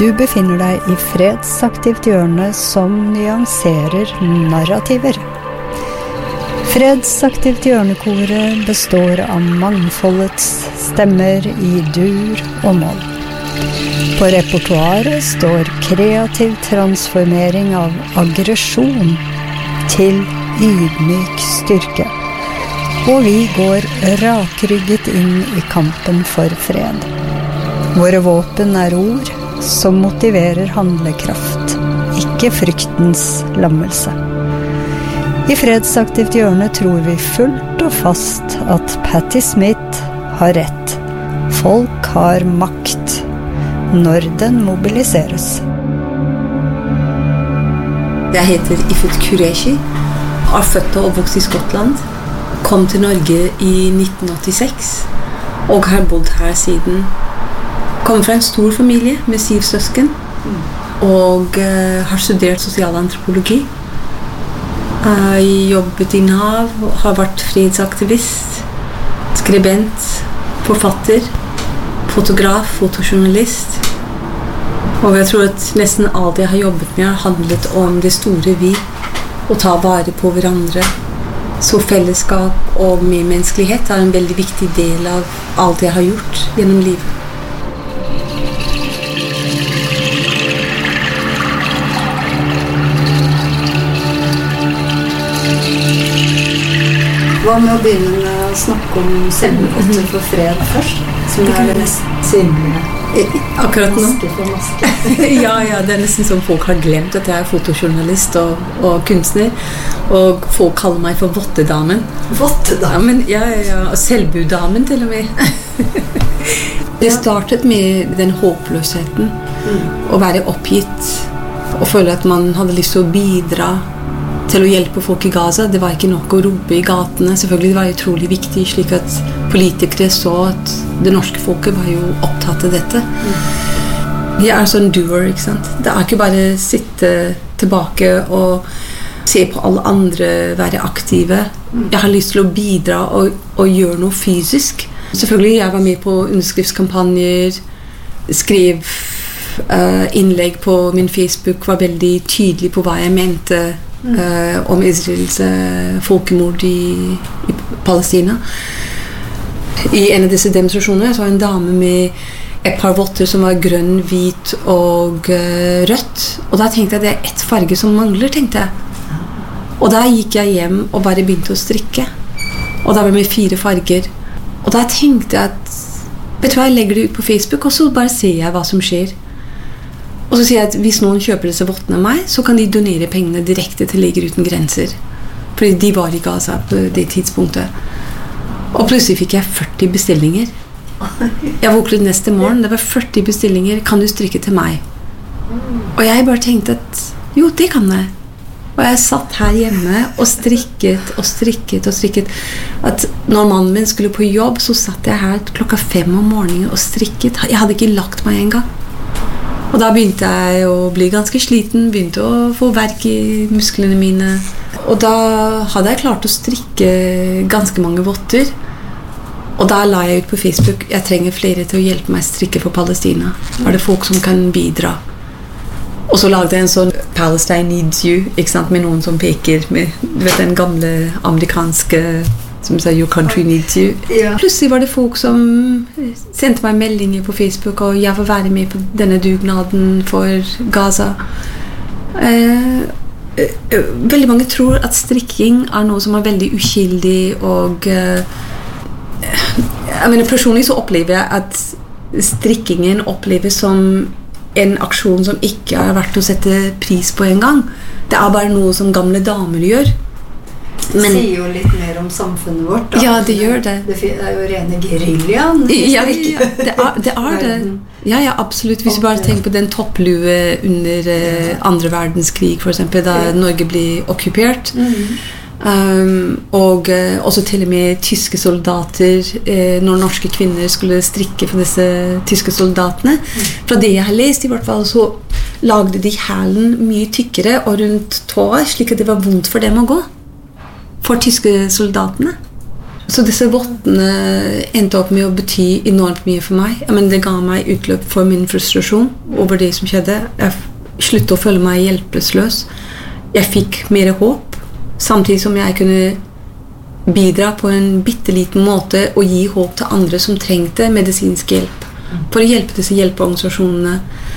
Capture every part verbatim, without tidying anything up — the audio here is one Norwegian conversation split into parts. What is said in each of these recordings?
Du befinner deg i fredsaktivt hjørne som nyanserer narrativer. Fredsaktivt hjørnekoret består av mangfoldets stemmer i dur og moll. På repertoaret står kreativ transformering av aggresjon til ydmyk styrke. Og vi går rakrygget inn i kampen for fred. Våre våpen er ord som motiverer handlekraft, ikke fryktens lammelse. I fredsaktivt hjørne tror vi fullt og fast at Patti Smith har rett. Folk har makt når den mobiliseres. Jeg heter Ifut Qureshi, er født og oppvokst i Skottland, kom til Norge i nitten åttiseks og har bodd her siden. Kommer fra en stor familie med syv søsken og uh, har studert sosialantropologi. Jeg jobbet i Nav, har vært fredsaktivist, skribent, forfatter, fotograf, fotojournalist. Og jeg tror at nesten alt jeg har jobbet med har handlet om det store vi, å ta vare på hverandre. Så fellesskap og medmenneskelighet er en veldig viktig del av alt jeg har gjort gjennom livet. Hva med å begynne med å snakke om selvmøte for fred først, som er det mest synlige? Akkurat nå? Maske for maske. ja, ja, det er nesten som folk har glemt at jeg er fotojournalist og, og kunstner, og folk kaller meg for Vottedamen. Vottedamen? Ja, ja, ja, og Selbudamen til og med. Det startet med den håpløsheten, mm. å være oppgitt, og føle at man hadde lyst til å bidra, til å hjelpe folk i Gaza. Det var ikke nok å rope i gatene. Selvfølgelig det var utrolig viktig, slik at politikere så at det norske folket var jo opptatt av dette. De er sånn doer, ikke sant? Det er ikke bare sitte tilbake og se på alle andre være aktive. Jeg har lyst til å bidra og, og gjøre noe fysisk. Selvfølgelig, jeg var med på underskriftskampanjer, skrev uh, innlegg på min Facebook, var veldig tydelig på hva jeg mente Uh, om Israels uh, folkemord i, i Palestina. I en av disse demonstrasjonene så var en dame med et par votter som var grønn, hvit og uh, rødt. Og da tenkte jeg det er ett farge som mangler, tenkte jeg. Og da gikk jeg hjem og bare begynte å strikke. Og da var det med fire farger. Og da tenkte jeg at vet du hva, jeg legger det ut på Facebook, og så bare ser jeg hva som skjer. Og så sier jeg at hvis noen kjøper disse vottene av meg, så kan de donere pengene direkte til Leger uten grenser. Fordi de var i Gaza på det tidspunktet. Og plutselig fikk jeg førti bestillinger. Jeg våknet neste morgen, det var førti bestillinger. Kan du strikke til meg? Og jeg bare tenkte at jo, det kan jeg. Og jeg satt her hjemme og strikket og strikket og strikket. At når mannen min skulle på jobb, så satt jeg her klokka fem om morgenen og strikket. Jeg hadde ikke lagt meg en gang. Og da begynte jeg å bli ganske sliten, begynte å få verk i musklene mine. Og da hadde jeg klart å strikke ganske mange votter. Og da la jeg ut på Facebook, jeg trenger flere til å hjelpe meg å strikke for Palestina. Er det folk som kan bidra? Og så lagde jeg en sånn Palestine needs you, ikke sant, med noen som peker med, du vet, den gamle amerikanske som sier your country needs you. Ja. Plutselig var det folk som sendte meg meldinger på Facebook, og jeg får være med på denne dugnaden for Gaza. Eh, eh, veldig mange tror at strikking er noe som er veldig uskyldig, og eh, jeg mener, personlig så opplever jeg at strikkingen oppleves som en aksjon som ikke er verdt å sette pris på en gang. Det er bare noe som gamle damer gjør. Men, det sier jo litt mer om samfunnet vårt da. Ja, det gjør det. Det er jo rene guerilla. Ja, ja, det er det, er det. Ja, ja, absolutt. Hvis vi bare tenker på den topplue under uh, andre verdenskrig, for eksempel, da Norge ble okkupert. Mm. Um, og uh, også til og med tyske soldater, uh, når norske kvinner skulle strikke for disse tyske soldatene. Fra det jeg har lest i hvert fall, så lagde de hælen mye tykkere og rundt tåa, slik at det var vondt for dem å gå. For tyske soldatene. Så disse vottene endte opp med å bety enormt mye for meg. Men det ga meg utløp for min frustrasjon over det som skjedde. Jeg sluttet å føle meg hjelpeløs. Jeg fikk mer håp, samtidig som jeg kunne bidra på en bitteliten måte og gi håp til andre som trengte medisinsk hjelp. For å hjelpe disse hjelpeorganisasjonene.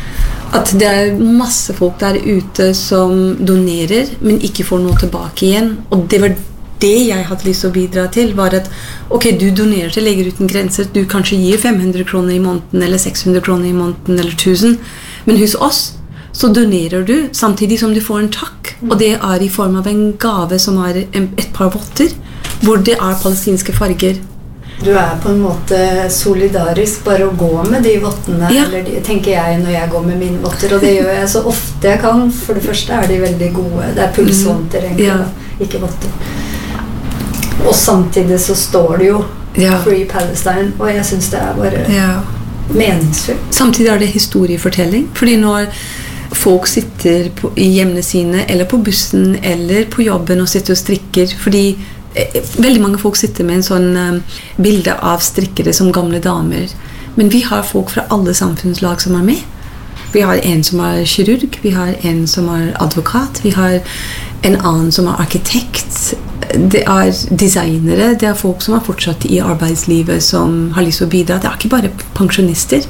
At det er masse folk der ute som donerer, men ikke får noe tilbake igjen. Og det var det jeg hadde lyst til å bidra til, var at ok, du donerer til Leger uten grenser, du kanskje gir fem hundre kroner i måneden, eller seks hundre kroner i måneden, eller tusen, men hos oss så donerer du, samtidig som du får en takk, og det er i form av en gave som er et par votter, hvor det er palestinske farger. Du er på en måte solidarisk bare å gå med de vottene, ja. Eller de, tenker jeg når jeg går med mine votter, og det gjør jeg så ofte jeg kan. For det første er de veldig gode, det er pulsvotter egentlig, ja. Ikke votter. Og samtidig så står det jo ja. Free Palestine, og jeg synes det er bare ja. Meningsfullt. Samtidig er det historiefortelling, fordi når folk sitter på, i hjemmene sine, eller på bussen, eller på jobben og sitter og strikker, fordi eh, veldig mange folk sitter med en sånn eh, bilde av strikkere som gamle damer, men vi har folk fra alle samfunnslag som er med. Vi har en som er kirurg, vi har en som er advokat, vi har en annen som er arkitekt, det er designere, det er folk som er fortsatt i arbeidslivet som har lyst til å bidra. Det er ikke bare pensjonister.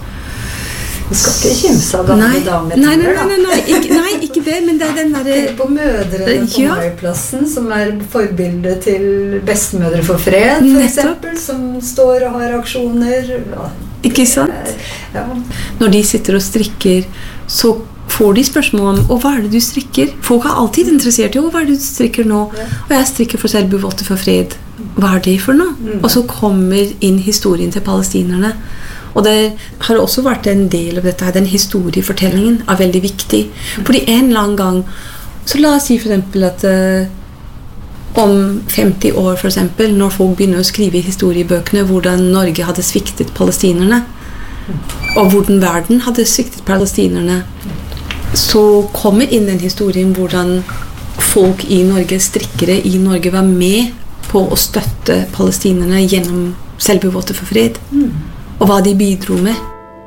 Du skal ikke kymse av gamle damer. Nei, nei, nei, nei, ikke, nei, ikke det, men det er den der... Tenk på mødrene på ja. Møyplassen, som er forbildet til bestemødre for fred, for Nettopp. Eksempel, som står og har aksjoner. Ja. Ikke sant? Ja. Når de sitter og strikker, så får de spørsmål om, og hva er det du strikker? Folk er alltid interessert i, og hva er det du strikker nå? Ja. Og jeg strikker for Selbuvotter for fred. Hva er det for noe? Mm. Og så kommer inn historien til palestinerne. Og det har også vært en del av dette, den historiefortellingen er veldig viktig. Fordi en eller annen gang, så la oss si for eksempel at uh, om femti år for eksempel, når folk begynner å skrive i historiebøkene hvordan Norge hadde sviktet palestinerne, og hvordan verden hadde sviktet palestinerne, så kommer inn den historien hvordan folk i Norge, strikkere i Norge, var med på å støtte palestinerne gjennom Selbuvotter for fred. Mm. Og hva de bidro med.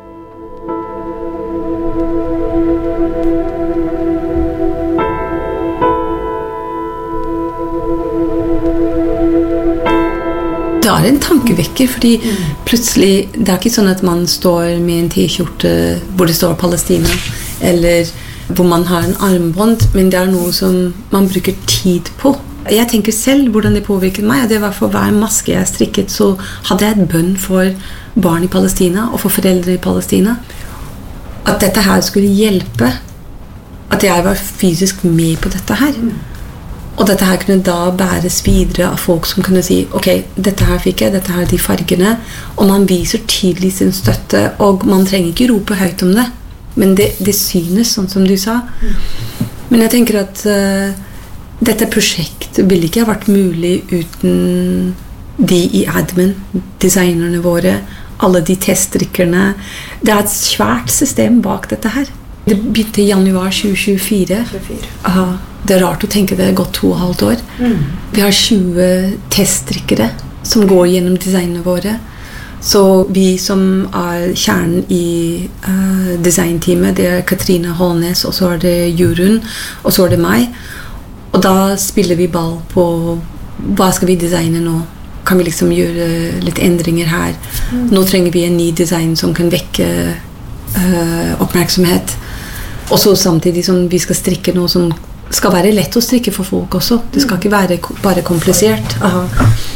Det er en tankevekker, fordi mm. plutselig, det er ikke sånn at man står med en t-skjorte hvor det står Palestina, eller hvor man har en armbånd, men det er noe som man bruker tid på. Jeg tenker selv hvordan det påvirket meg. Det var for hver maske jeg strikket, så hadde jeg et bønn for barn i Palestina og for foreldre i Palestina. At dette her skulle hjelpe. At jeg var fysisk med på dette her. Og dette her kunne da bæres videre av folk som kunne si, ok, dette her fikk jeg, dette her er de fargene. Og man viser tydelig sin støtte, og man trenger ikke rope høyt om det. Men det, det synes, sånn som du sa. Men jeg tenker at uh, dette prosjektet ville ikke ha vært mulig uten de i admin, designerne våre, alle de teststrikkerne. Det er et svært system bak dette her. Det begynte i januar tjue tjuefire. Aha, det er rart å tenke det er gått to og et halvt år. Mm. Vi har tjue teststrikkere som går gjennom designene våre. Så vi som er kjernen i uh, designteamet, det er Katrine Hånes, og så er det Jurun, og så er det meg. Og da spiller vi ball på hva skal vi designe nå? Kan vi liksom gjøre litt endringer her? Mm. Nå trenger vi en ny design som kan vekke uh, oppmerksomhet. Og så samtidig som vi skal strikke noe som skal være lett å strikke for folk også. Det skal ikke være bare komplisert. Aha.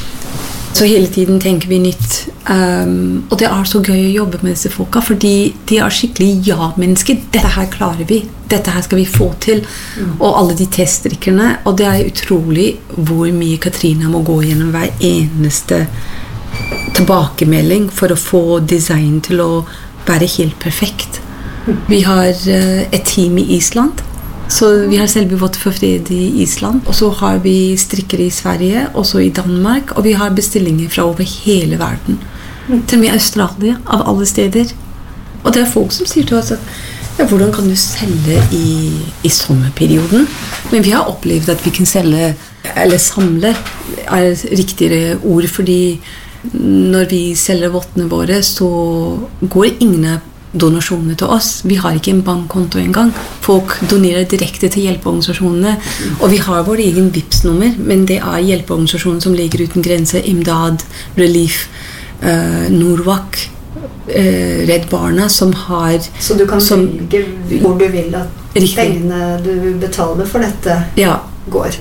Så hele tiden tenker vi nytt. Um, og det er så gøy å jobbe med disse folka, fordi de er skikkelig ja-mennesker. Dette her klarer vi. Dette her skal vi få til. Mm. Og alle de teststrikkerne. Og det er utrolig hvor mye Katrine må gå gjennom hver eneste tilbakemelding for å få design til å være helt perfekt. Mm. Vi har uh, et team i Island. Så vi har Selbuvotter for fred i Island, og så har vi strikkere i Sverige, og så i Danmark, og vi har bestillinger fra over hele verden. Mm. Til og med Australia, av alle steder. Og det er folk som sier til oss at ja, hvordan kan du selge i, i sommerperioden? Men vi har opplevd at vi kan selge eller samle er riktigere ord, fordi når vi selger vottene våre, så går ingen donasjoner til oss. Vi har ikke en bankkonto engang. Folk donerer direkte til hjelpeorganisasjonene, og vi har vår egen Vipps-nummer, men det er hjelpeorganisasjoner som ligger uten grense, Imdad, Relief, uh, Norwak, uh, Redd Barna, som har... Så du kan som, velge hvor du vil at riktig. Pengene du betaler for dette ja. går.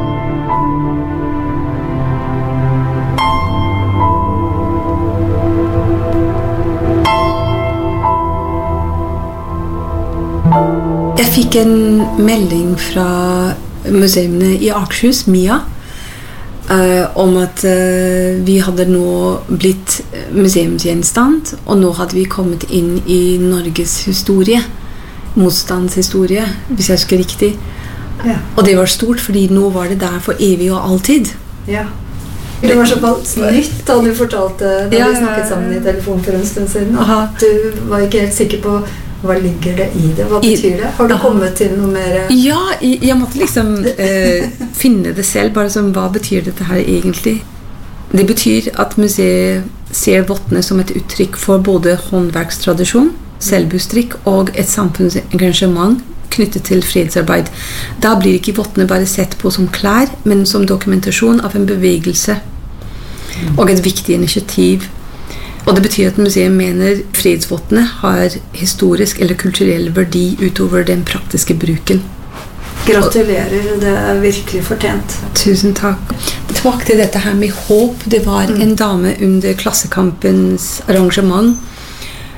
Jeg fikk en melding fra museene i Akershus, Mia, uh, om at uh, vi hadde nå blitt museumsgjenstand, og nå hadde vi kommet inn i Norges historie, motstandshistorie, hvis jeg husker riktig. Ja. Og det var stort, fordi nå var det der for evig og alltid. Ja. Det var såpass nytt da du fortalte, da ja, vi snakket sammen i telefon for en stund siden, at du var ikke helt sikker på hva ligger det i det? Hva betyr det? Har du kommet til noe mer? Ja, jeg måtte liksom eh, finne det selv, bare som hva betyr dette her egentlig? Det betyr at museet ser vottene som et uttrykk for både håndverkstradisjon, selvbustrikk og et samfunnsengasjement knyttet til fredsarbeid. Da blir ikke vottene bare sett på som klær, men som dokumentasjon av en bevegelse og et viktig initiativ. Og det betyr at museet mener fredsvottene har historisk eller kulturell verdi utover den praktiske bruken. Gratulerer, det er virkelig fortjent. Tusen takk. Tilbake til dette her med håp. Det var en dame under Klassekampens arrangement